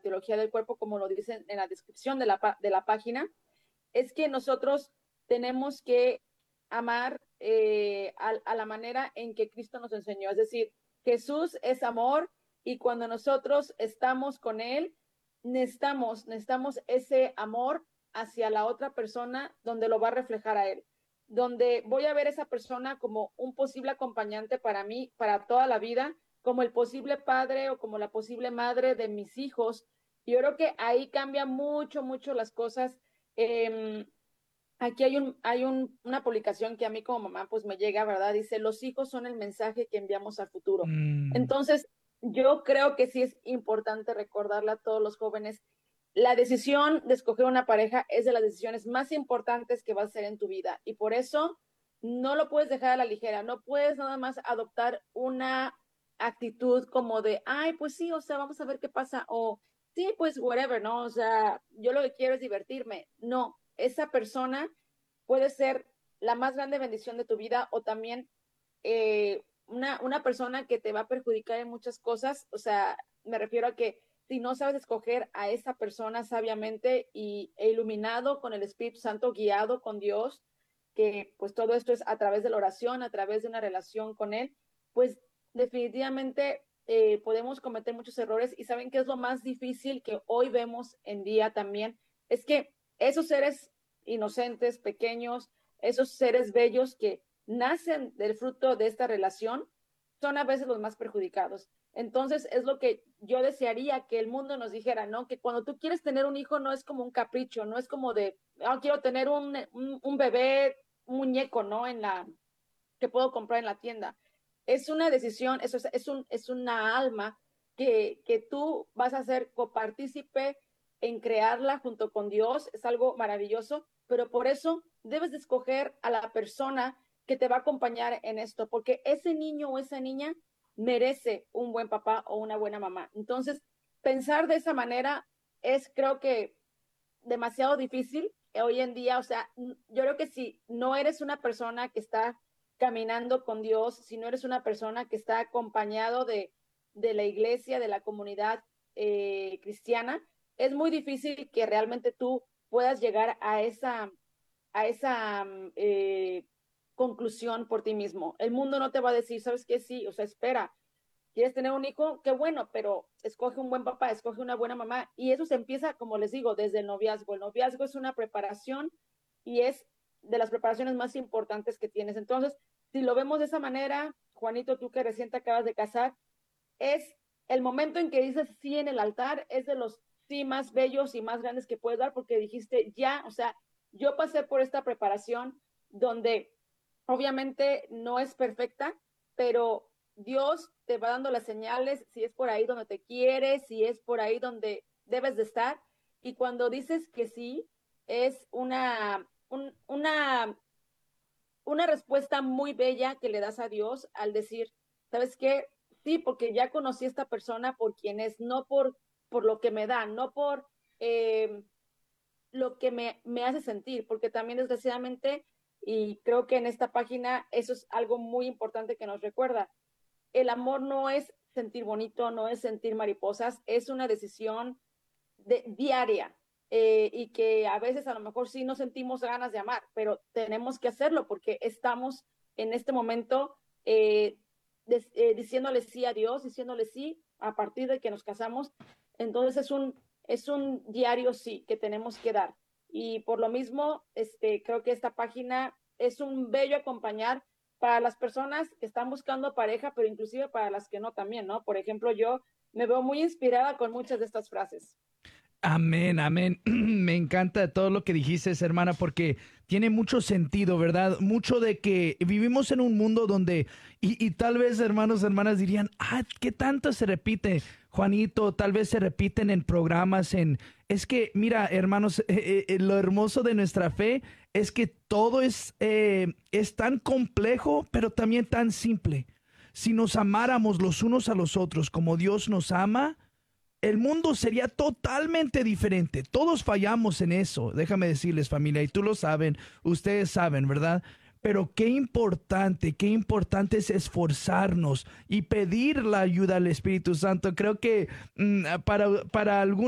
teología del cuerpo, como lo dicen en la descripción de la página, es que nosotros tenemos que amar a la manera en que Cristo nos enseñó. Es decir, Jesús es amor y cuando nosotros estamos con Él, necesitamos ese amor hacia la otra persona donde lo va a reflejar a Él. Donde voy a ver a esa persona como un posible acompañante para mí, para toda la vida, como el posible padre o como la posible madre de mis hijos. Yo creo que ahí cambia mucho, mucho las cosas. Aquí una publicación que a mí como mamá pues me llega, ¿verdad? Dice, los hijos son el mensaje que enviamos al futuro. Mm, Entonces, yo creo que sí es importante recordarle a todos los jóvenes, la decisión de escoger una pareja es de las decisiones más importantes que vas a hacer en tu vida y por eso no lo puedes dejar a la ligera, no puedes nada más adoptar una actitud como de, ay, pues sí, o sea, vamos a ver qué pasa, o sí, pues whatever, ¿no? O sea, yo lo que quiero es divertirme. No, esa persona puede ser la más grande bendición de tu vida o también una persona que te va a perjudicar en muchas cosas. O sea, me refiero a que si no sabes escoger a esa persona sabiamente e iluminado con el Espíritu Santo, guiado con Dios, que pues todo esto es a través de la oración, a través de una relación con Él, pues definitivamente podemos cometer muchos errores y saben que es lo más difícil que hoy vemos en día también, es que esos seres inocentes, pequeños, esos seres bellos que nacen del fruto de esta relación, son a veces los más perjudicados. Entonces es lo que yo desearía que el mundo nos dijera, ¿no? Que cuando tú quieres tener un hijo no es como un capricho, no es como de, oh, quiero tener un bebé, un muñeco, ¿no? Que puedo comprar en la tienda. Es una decisión, es una alma que tú vas a ser copartícipe en crearla junto con Dios, es algo maravilloso, pero por eso debes de escoger a la persona que te va a acompañar en esto, porque ese niño o esa niña merece un buen papá o una buena mamá. Entonces, pensar de esa manera es, creo que, demasiado difícil hoy en día. O sea, yo creo que si no eres una persona que está caminando con Dios, si no eres una persona que está acompañado de la iglesia, de la comunidad cristiana, es muy difícil que realmente tú puedas llegar a esa conclusión por ti mismo. El mundo no te va a decir, ¿sabes qué? Sí, o sea, espera, ¿quieres tener un hijo? Qué bueno, pero escoge un buen papá, escoge una buena mamá. Y eso se empieza, como les digo, desde el noviazgo. El noviazgo es una preparación y es de las preparaciones más importantes que tienes. Entonces, si lo vemos de esa manera, Juanito, tú que recién te acabas de casar, es el momento en que dices sí en el altar, es de los sí más bellos y más grandes que puedes dar porque dijiste ya, o sea, yo pasé por esta preparación donde obviamente no es perfecta, pero Dios te va dando las señales, si es por ahí donde te quieres, si es por ahí donde debes de estar. Y cuando dices que sí, es una respuesta muy bella que le das a Dios al decir, ¿sabes qué? Sí, porque ya conocí a esta persona por quien es, no por lo que me da, no por eh, lo que me hace sentir, porque también desgraciadamente, y creo que en esta página eso es algo muy importante que nos recuerda, el amor no es sentir bonito, no es sentir mariposas, es una decisión diaria. Y que a veces a lo mejor sí no sentimos ganas de amar, pero tenemos que hacerlo porque estamos en este momento diciéndole sí a Dios, diciéndole sí a partir de que nos casamos. Entonces es un diario sí que tenemos que dar. Y por lo mismo, creo que esta página es un bello acompañar para las personas que están buscando pareja, pero inclusive para las que no también, ¿no? Por ejemplo, yo me veo muy inspirada con muchas de estas frases. amén, amén. Me encanta todo lo que dijiste, hermana, porque tiene mucho sentido, ¿verdad? Mucho de que vivimos en un mundo donde, y tal vez hermanos, hermanas dirían, ah, ¿qué tanto se repite, Juanito? Tal vez se repiten en programas, Es que, mira, hermanos, lo hermoso de nuestra fe es que todo es tan complejo, pero también tan simple. Si nos amáramos los unos a los otros como Dios nos ama, el mundo sería totalmente diferente. Todos fallamos en eso, déjame decirles familia, y tú lo saben, ustedes saben, ¿verdad? Pero qué importante es esforzarnos y pedir la ayuda al Espíritu Santo. Creo que para algún